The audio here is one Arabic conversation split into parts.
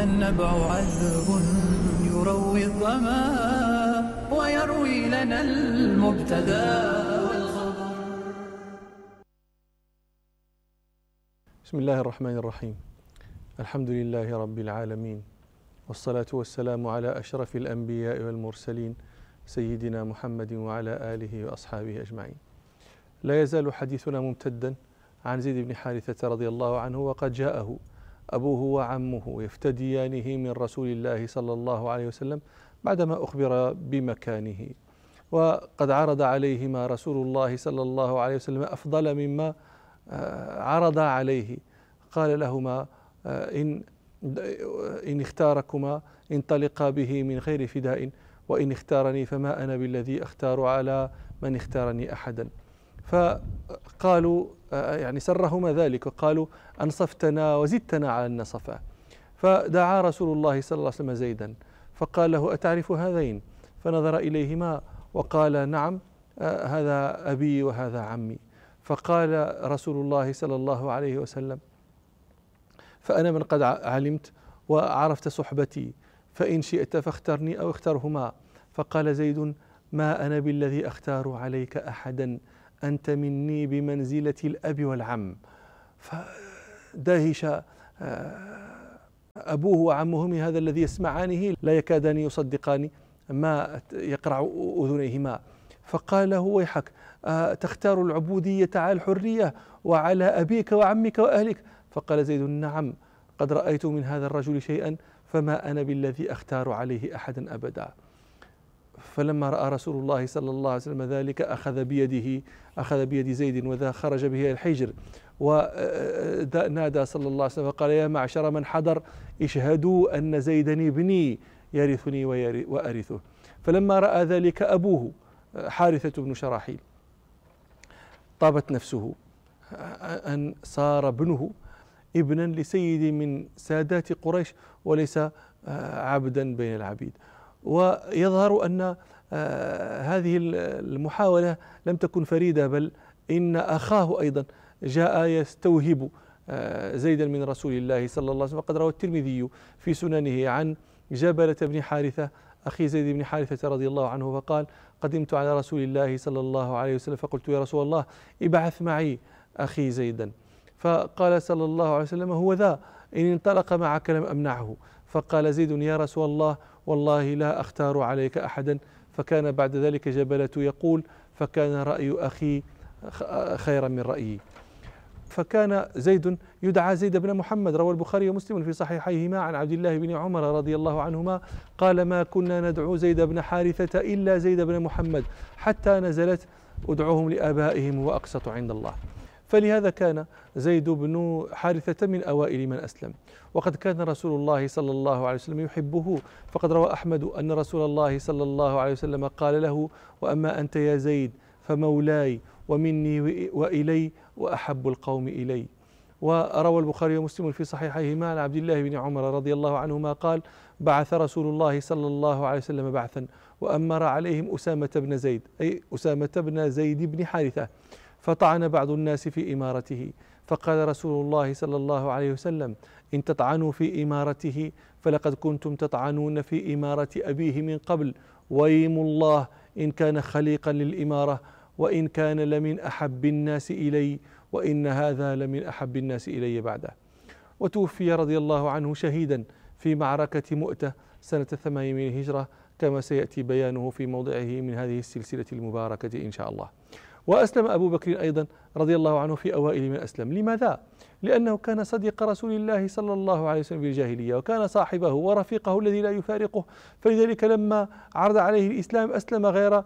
النبع عذب يروي الظما ويروي لنا المبتدا والخبر. بسم الله الرحمن الرحيم. الحمد لله رب العالمين، والصلاة والسلام على أشرف الأنبياء والمرسلين سيدنا محمد وعلى آله وأصحابه أجمعين. لا يزال حديثنا ممتدا عن زيد بن حارثة رضي الله عنه، وقد جاءه أبوه وعمه يفتديانه من رسول الله صلى الله عليه وسلم بعدما أخبر بمكانه، وقد عرض عليهما رسول الله صلى الله عليه وسلم أفضل مما عرض عليه. قال لهما إن اختاركما انطلقا به من غير فداء، وإن اختارني فما أنا بالذي أختار على من اختارني أحدا. فقالوا يعني سرهما ذلك، وقالوا أنصفتنا وزدتنا على النصفة. فدعا رسول الله صلى الله عليه وسلم زيدا فقال له: أتعرف هذين؟ فنظر إليهما وقال: نعم، هذا أبي وهذا عمي. فقال رسول الله صلى الله عليه وسلم: فأنا من قد علمت وعرفت صحبتي، فإن شئت فاخترني أو اخترهما. فقال زيد: ما أنا بالذي أختار عليك أحدا، أنت مني بمنزلة الأب والعم. فدهش أبوه وعمه من هذا الذي يسمعانه، لا يكادان يصدقان ما يقرع أذنيهما. فقال له: ويحك، تختار العبودية على الحرية وعلى أبيك وعمك وأهلك؟ فقال زيد: نعم، قد رأيت من هذا الرجل شيئا فما أنا بالذي أختار عليه أحدا أبدا. فلما رأى رسول الله صلى الله عليه وسلم ذلك أخذ بيد زيد وذا خرج به الحجر، ونادى صلى الله عليه وسلم وقال: يا معشر من حضر، اشهدوا أن زيدا ابني يرثني وأرثه. فلما رأى ذلك أبوه حارثة بن شراحيل طابت نفسه أن صار ابنه ابنا لسيد من سادات قريش وليس عبدا بين العبيد. ويظهر أن هذه المحاولة لم تكن فريدة، بل إن أخاه أيضا جاء يستوهب زيدا من رسول الله صلى الله عليه وسلم. وقد روى الترمذي في سننه عن جبلة بن حارثة أخي زيد بن حارثة رضي الله عنه فقال: قدمت على رسول الله صلى الله عليه وسلم فقلت: يا رسول الله، ابعث معي أخي زيدا. فقال صلى الله عليه وسلم: هو ذا، إن انطلق معك لم أمنعه. فقال زيد: يا رسول الله، والله لا أختار عليك أحدا. فكان بعد ذلك جبلة يقول: فكان رأي أخي خيرا من رأيي. فكان زيد يدعى زيد بن محمد. روى البخاري ومسلم في صحيحيهما عن عبد الله بن عمر رضي الله عنهما قال: ما كنا ندعو زيد بن حارثة إلا زيد بن محمد، حتى نزلت: ادعوهم لآبائهم وأقسط عند الله. فلهذا كان زيد بن حارثة من أوائل من أسلم، وقد كان رسول الله صلى الله عليه وسلم يحبه. فقد روى أحمد أن رسول الله صلى الله عليه وسلم قال له: وأما أنت يا زيد فمولاي ومني وإلي وأحب القوم إلي. وروى البخاري ومسلم في صحيحيهما عن عبد الله بن عمر رضي الله عنهما قال: بعث رسول الله صلى الله عليه وسلم بعثا وأمر عليهم أسامة بن زيد، أي أسامة بن زيد بن حارثة، فطعن بعض الناس في إمارته. فقال رسول الله صلى الله عليه وسلم: إن تطعنوا في إمارته فلقد كنتم تطعنون في إمارة أبيه من قبل، ويم الله إن كان خليقا للإمارة، وإن كان لمن أحب الناس إلي، وإن هذا لمن أحب الناس إلي بعده. وتوفي رضي الله عنه شهيدا في معركة مؤتة سنة 8 من الهجرة، كما سيأتي بيانه في موضعه من هذه السلسلة المباركة إن شاء الله. وأسلم أبو بكر أيضا رضي الله عنه في أوائل من أسلم. لماذا؟ لأنه كان صديق رسول الله صلى الله عليه وسلم في الجاهلية، وكان صاحبه ورفيقه الذي لا يفارقه. فلذلك لما عرض عليه الإسلام أسلم غير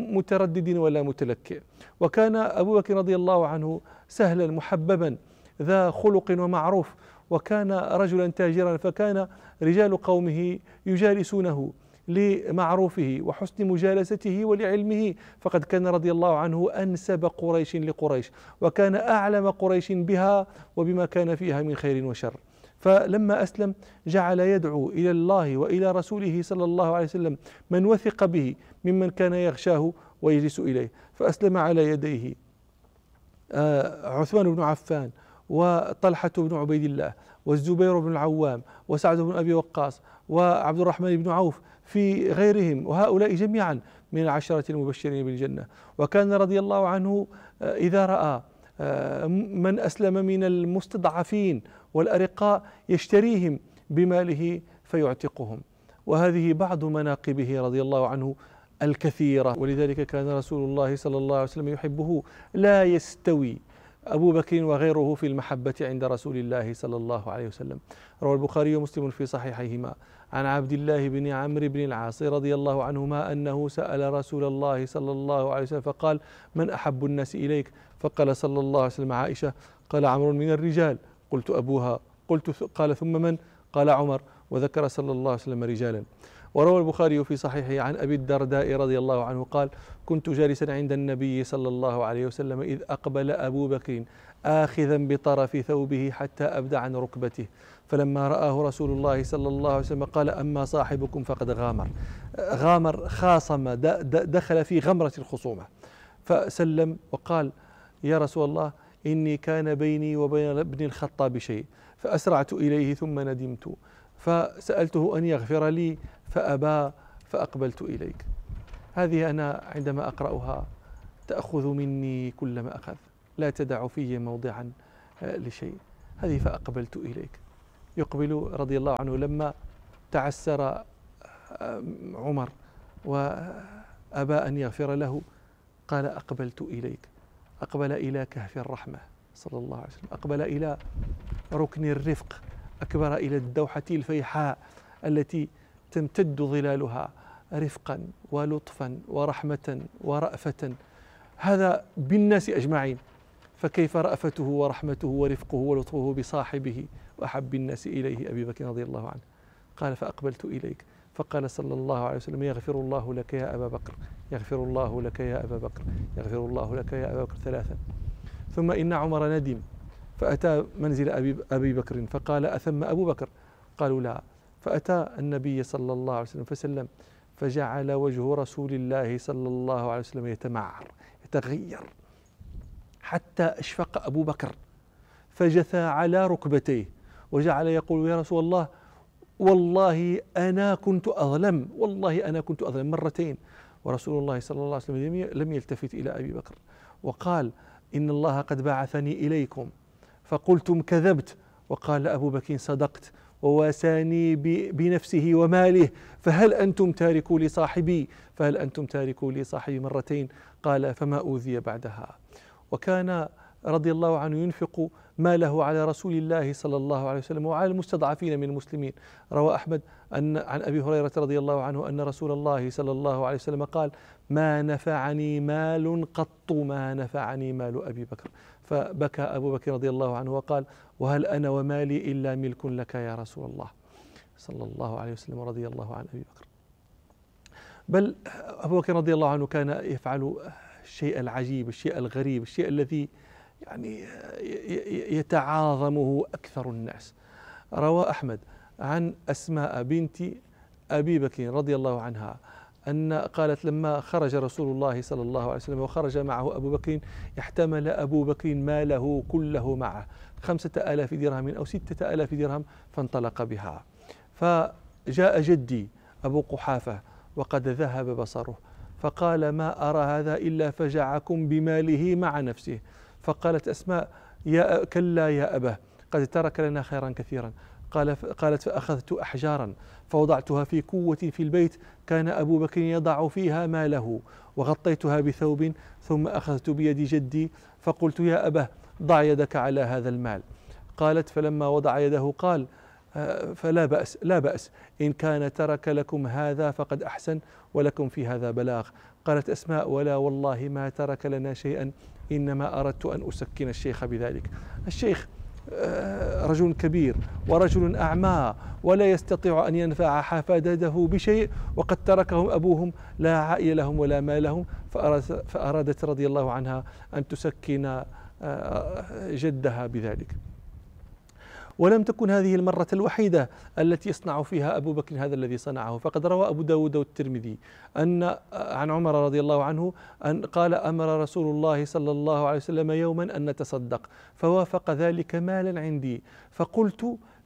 متردد ولا متلكئ. وكان أبو بكر رضي الله عنه سهلا محببا ذا خلق ومعروف، وكان رجلا تاجرا، فكان رجال قومه يجالسونه لمعروفه وحسن مجالسته ولعلمه. فقد كان رضي الله عنه أنسب قريش لقريش، وكان أعلم قريش بها وبما كان فيها من خير وشر. فلما أسلم جعل يدعو إلى الله وإلى رسوله صلى الله عليه وسلم من وثق به ممن كان يغشاه ويجلس إليه. فأسلم على يديه عثمان بن عفان وطلحة بن عبيد الله والزبير بن العوام وسعد بن أبي وقاص وعبد الرحمن بن عوف في غيرهم، وهؤلاء جميعا من العشرة المبشرين بالجنة. وكان رضي الله عنه إذا رأى من أسلم من المستضعفين والأرقاء يشتريهم بماله فيعتقهم. وهذه بعض مناقبه رضي الله عنه الكثيرة، ولذلك كان رسول الله صلى الله عليه وسلم يحبه. لا يستوي أبو بكر وغيره في المحبة عند رسول الله صلى الله عليه وسلم. روى البخاري ومسلم في صحيحيهما عن عبد الله بن عمرو بن العاص رضي الله عنهما أنه سأل رسول الله صلى الله عليه وسلم فقال: من أحب الناس إليك؟ فقال صلى الله عليه وسلم: عائشة. قال: عمرو من الرجال. قلت: أبوها. قال: ثم من؟ قال: عمر. وذكر صلى الله عليه وسلم رجالا. وروى البخاري في صحيحه عن أبي الدرداء رضي الله عنه قال: كنت جالسا عند النبي صلى الله عليه وسلم إذ أقبل أبو بكر آخذا بطرف ثوبه حتى أبدى عن ركبته، فلما رآه رسول الله صلى الله عليه وسلم قال: أما صاحبكم فقد غامر خاصم، دخل في غمرة الخصومة. فسلم وقال: يا رسول الله، إني كان بيني وبين ابن الخطاب شيء فأسرعت إليه ثم ندمت، فسألته أن يغفر لي فأبى فأقبلت إليك. هذه أنا عندما أقرأها تأخذ مني كل ما أخذ، لا تدع في موضعا لشيء. هذه فأقبلت إليك. يقبل رضي الله عنه لما تعسر عمر وأبى أن يغفر له قال: أقبلت إليك. أقبل إلى كهف الرحمة صلى الله عليه وسلم، أقبل إلى ركن الرفق، أكبر إلى الدوحة الفيحاء التي تمتد ظلالها رفقا ولطفا ورحمة ورأفة، هذا بالناس أجمعين. فكيف رأفته ورحمته ورفقه ولطفه بصاحبه وأحب الناس إليه أبي بكر رضي الله عنه؟ قال: فأقبلت إليك. فقال صلى الله عليه وسلم: يغفر الله لك يا أبا بكر، يغفر الله لك يا أبا بكر، يغفر الله لك يا أبا بكر 3. ثم إن عمر ندم فأتى منزل أبي بكر فقال: أثم أبو بكر؟ قالوا: لا. فأتى النبي صلى الله عليه وسلم فسلم، فجعل وجه رسول الله صلى الله عليه وسلم يتمعر يتغير حتى أشفق أبو بكر، فجثى على ركبتيه وجعل يقول: يا رسول الله، والله أنا كنت أظلم، والله أنا كنت أظلم 2. ورسول الله صلى الله عليه وسلم لم يلتفت إلى أبي بكر وقال: إن الله قد بعثني إليكم فقلتم كذبت. وقال أبو بكر: صدقت، وواساني بنفسه وماله، فهل أنتم تاركوا لي صاحبي؟ فهل أنتم تاركوا لي صاحبي 2. قال: فما أوذي بعدها. وكان رضي الله عنه ينفق ماله على رسول الله صلى الله عليه وسلم وعلى المستضعفين من المسلمين. روى أحمد عن أبي هريرة رضي الله عنه أن رسول الله صلى الله عليه وسلم قال: ما نفعني مال قط ما نفعني مال أبي بكر. فبكى أبو بكر رضي الله عنه وقال: وهل أنا ومالي إلا ملك لك يا رسول الله صلى الله عليه وسلم رضي الله عن أبي بكر. بل أبو بكر رضي الله عنه كان يفعل الشيء العجيب، الشيء الغريب، الشيء الذي يعني يتعاظمه أكثر الناس. روى أحمد عن أسماء بنت أبي بكر رضي الله عنها أن قالت: لما خرج رسول الله صلى الله عليه وسلم وخرج معه أبو بكر احتمل أبو بكر ماله كله معه 5000 درهم أو 6000 درهم فانطلق بها. فجاء جدي أبو قحافة وقد ذهب بصره فقال: ما أرى هذا إلا فجعكم بماله مع نفسه. فقالت أسماء: كلا يا أباه، قد ترك لنا خيرا كثيرا. قالت: فأخذت أحجارا فوضعتها في كوة في البيت كان أبو بكر يضع فيها ماله، وغطيتها بثوب، ثم أخذت بيد جدي فقلت: يا أباه، ضع يدك على هذا المال. قالت: فلما وضع يده قال: فلا بأس، لا بأس، إن كان ترك لكم هذا فقد أحسن ولكم في هذا بلاغ. قالت أسماء: ولا والله ما ترك لنا شيئا، إنما أردت أن أسكن الشيخ بذلك. الشيخ رجل كبير ورجل أعمى ولا يستطيع أن ينفع حفادته بشيء، وقد تركهم أبوهم لا عائل لهم ولا مال لهم، فأرادت رضي الله عنها أن تسكن جدها بذلك. ولم تكن هذه المرة الوحيدة التي يصنع فيها أبو بكر هذا الذي صنعه، فقد روى أبو داود والترمذي أن عن عمر رضي الله عنه أن قال: أمر رسول الله صلى الله عليه وسلم يوما أن نتصدق، فوافق ذلك مالا عندي، فقلت: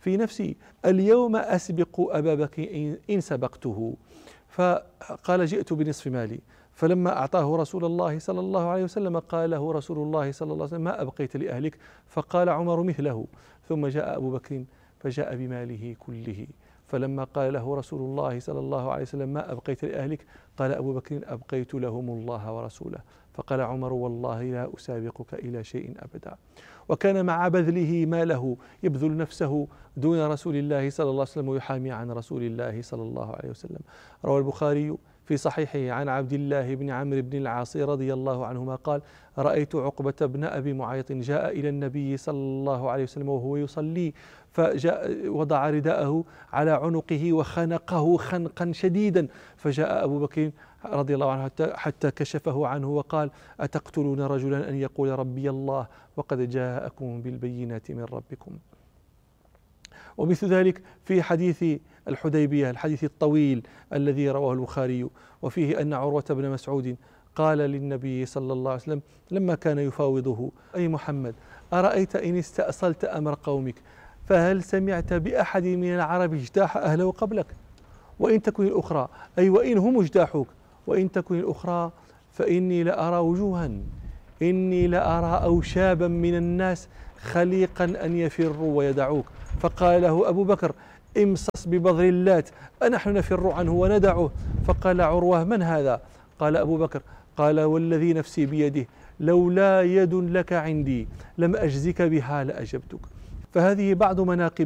في نفسي اليوم أسبق أبا بكر إن سبقته. فقال جئت بنصف مالي. فلما أعطاه رسول الله صلى الله عليه وسلم قال له رسول الله صلى الله عليه وسلم ما أبقيت لأهلك؟ فقال عمر مثله. ثم جاء أبو بكر فجاء بماله كله. فلما قال له رسول الله صلى الله عليه وسلم ما أبقيت لأهلك؟ قال أبو بكر أبقيت لهم الله ورسوله. فقال عمر والله لا أسابقك إلى شيء أبدا. وكان مع بذله ماله يبذل نفسه دون رسول الله صلى الله عليه وسلم ويحامي عن رسول الله صلى الله عليه وسلم. روى البخاري في صحيحه عن عبد الله بن عمرو بن العاص رضي الله عنهما قال رأيت عقبة بن أبي معيط جاء إلى النبي صلى الله عليه وسلم وهو يصلي، فجاء وضع رداءه على عنقه وخنقه خنقا شديدا، فجاء أبو بكر رضي الله عنه حتى كشفه عنه وقال أتقتلون رجلا أن يقول ربي الله وقد جاءكم بالبينات من ربكم. ومثل ذلك في حديث الحديبية الحديث الطويل الذي رواه البخاري، وفيه أن عروة بن مسعود قال للنبي صلى الله عليه وسلم لما كان يفاوضه أي محمد أرأيت إن استأصلت أمر قومك فهل سمعت بأحد من العرب اجتاح أهله قبلك؟ وإن تكن الأخرى أي وإن هم اجتاحوك وإن تكن الأخرى فإني لأرى وجوها إني لأرى أوشابا من الناس خليقا أن يفروا ويدعوك. فقال له أبو بكر امصص ببذر اللات أنحن نفر عنه وندعه. فقال عروة من هذا؟ قال أبو بكر قال والذي نفسي بيده لولا يد لك عندي لم أجزك بها لأجبتك. فهذه بعض مناقب